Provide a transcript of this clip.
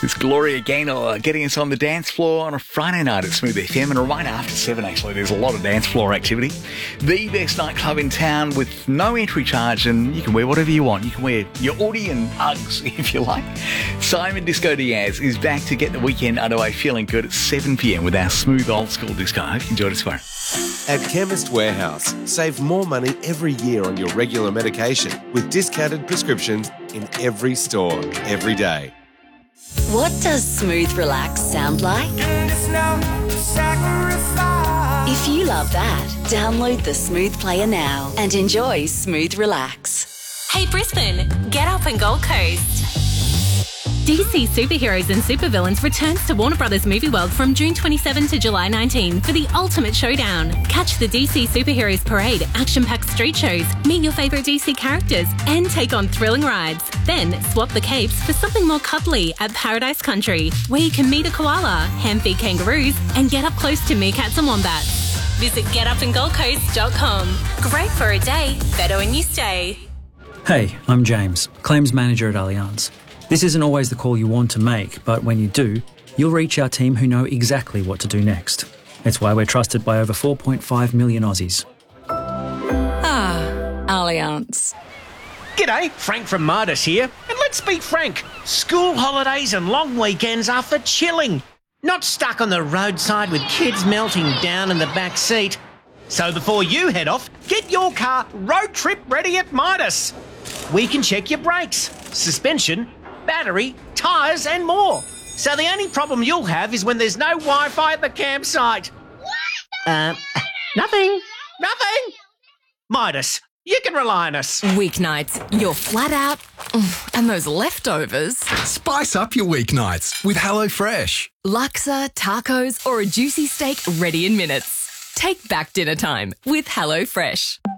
It's Gloria Gaynor getting us on the dance floor on a Friday night at Smooth FM, and right after 7 actually there's a lot of dance floor activity. The best nightclub in town with no entry charge, and you can wear whatever you want. You can wear your Audi and Uggs if you like. Simon Disco Diaz is back to get the weekend underway feeling good at 7pm with our smooth old school disco. I hope you enjoyed it so far. At Chemist Warehouse, save more money every year on your regular medication with discounted prescriptions in every store, every day. What does smooth relax sound like? If you love that, download the Smooth Player now and enjoy Smooth Relax. Hey Brisbane, get up and Gold Coast. DC Superheroes and Supervillains returns to Warner Brothers Movie World from June 27 to July 19 for the ultimate showdown. Catch the DC Superheroes Parade, action-packed street shows, meet your favourite DC characters, and take on thrilling rides. Then swap the capes for something more cuddly at Paradise Country, where you can meet a koala, hand-feed kangaroos, and get up close to meerkats and wombats. Visit getupandgoldcoast.com. Great for a day, better when you stay. Hey, I'm James, Claims Manager at Allianz. This isn't always the call you want to make, but when you do, you'll reach our team who know exactly what to do next. It's why we're trusted by over 4.5 million Aussies. Allianz. G'day, Frank from Midas here, and let's be frank, school holidays and long weekends are for chilling, not stuck on the roadside with kids melting down in the back seat. So before you head off, get your car road trip ready at Midas. We can check your brakes, suspension, battery, tyres and more. So the only problem you'll have is when there's no Wi-Fi at the campsite. Nothing. Midas, you can rely on us. Weeknights, you're flat out, and those leftovers. Spice up your weeknights with HelloFresh. Laksa, tacos, or a juicy steak ready in minutes. Take back dinner time with HelloFresh.